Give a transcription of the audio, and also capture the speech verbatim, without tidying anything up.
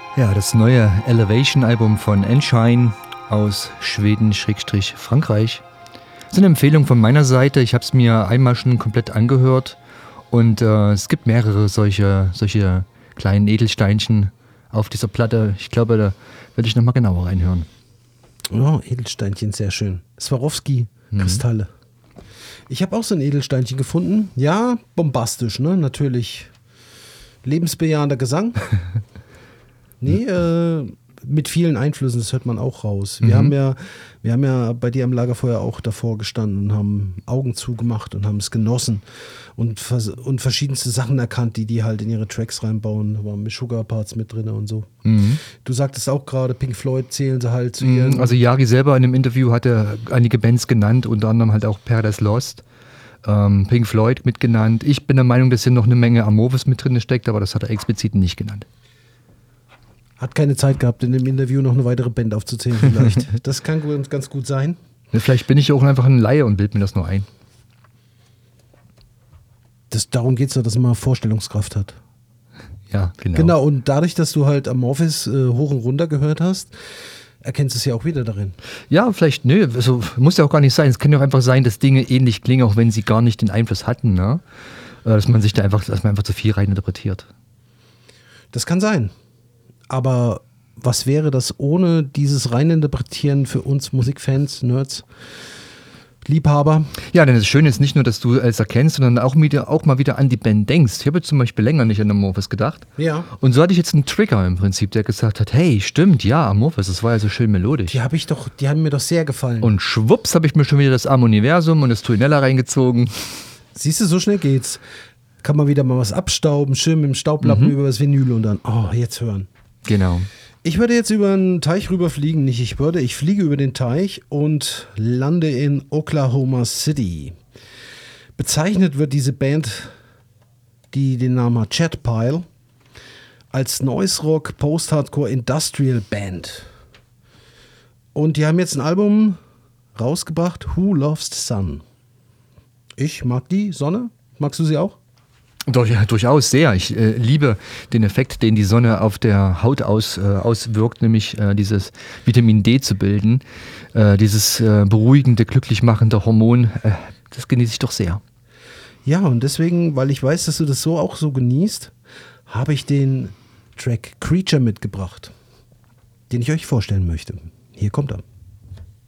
Ja, das neue Elevation-Album von Enshine aus Schweden-Frankreich. Das ist eine Empfehlung von meiner Seite. Ich habe es mir einmal schon komplett angehört und äh, es gibt mehrere solche, solche kleinen Edelsteinchen auf dieser Platte. Ich glaube, da werde ich nochmal genauer reinhören. Oh, Edelsteinchen, sehr schön. Swarovski-Kristalle. Mhm. Ich habe auch so ein Edelsteinchen gefunden. Ja, bombastisch, ne? Natürlich. Lebensbejahender Gesang. Nee, äh, mit vielen Einflüssen, das hört man auch raus. Wir, mhm. haben ja, wir haben ja bei dir am Lagerfeuer auch davor gestanden und haben Augen zugemacht und haben es genossen und, und verschiedenste Sachen erkannt, die die halt in ihre Tracks reinbauen. Da waren Sugar-Parts mit drin und so. Mhm. Du sagtest auch gerade, Pink Floyd zählen sie halt zu mhm. ihren... Also Yari selber in einem Interview hatte einige Bands genannt, unter anderem halt auch Paradise Lost, ähm, Pink Floyd mitgenannt. Ich bin der Meinung, dass hier noch eine Menge Amorphis mit drin steckt, aber das hat er explizit nicht genannt. Hat keine Zeit gehabt, in dem Interview noch eine weitere Band aufzuzählen vielleicht. Das kann ganz gut sein. Vielleicht bin ich auch einfach ein Laie und bild mir das nur ein. Das, darum geht es doch, dass man Vorstellungskraft hat. Ja, genau. Genau, und dadurch, dass du halt Amorphis äh, hoch und runter gehört hast, erkennst du es ja auch wieder darin. Ja, vielleicht, nö, also muss ja auch gar nicht sein. Es kann ja auch einfach sein, dass Dinge ähnlich klingen, auch wenn sie gar nicht den Einfluss hatten, ne? Dass man sich da einfach, dass man einfach zu viel reininterpretiert. Das kann sein. Aber was wäre das ohne dieses Reininterpretieren für uns Musikfans, Nerds, Liebhaber? Ja, denn das Schöne ist nicht nur, dass du es erkennst, sondern auch, wieder, auch mal wieder an die Band denkst. Ich habe jetzt zum Beispiel länger nicht an Amorphis gedacht. Ja. Und so hatte ich jetzt einen Trigger im Prinzip, der gesagt hat, hey, stimmt, ja, Amorphis, das war ja so schön melodisch. Die habe ich doch, die haben mir doch sehr gefallen. Und schwupps habe ich mir schon wieder das Am-Universum und das Tuinella reingezogen. Siehst du, so schnell geht's. Kann man wieder mal was abstauben, schön mit dem Staublappen mhm. über das Vinyl und dann, oh, jetzt hören. Genau. Ich würde jetzt über einen Teich rüberfliegen, nicht ich würde, ich fliege über den Teich und lande in Oklahoma City. Bezeichnet wird diese Band, die den Namen hat, Chatpile, als Noise Rock Post-Hardcore Industrial Band. Und die haben jetzt ein Album rausgebracht, Who Loves the Sun. Ich mag die Sonne. Magst du sie auch? Doch, ja, durchaus sehr. Ich äh, liebe den Effekt, den die Sonne auf der Haut aus, äh, auswirkt, nämlich äh, dieses Vitamin D zu bilden. Äh, dieses äh, beruhigende, glücklich machende Hormon, äh, das genieße ich doch sehr. Ja, und deswegen, weil ich weiß, dass du das so auch so genießt, habe ich den Track Creature mitgebracht, den ich euch vorstellen möchte. Hier kommt er.